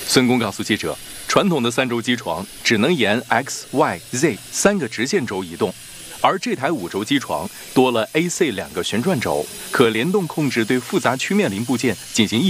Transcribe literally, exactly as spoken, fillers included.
孙工告诉记者，传统的三轴机床只能沿 X、Y、Z 三个直线轴移动，而这台五轴机床多了 A、C 两个旋转轴，可联动控制对复杂曲面零部件进行一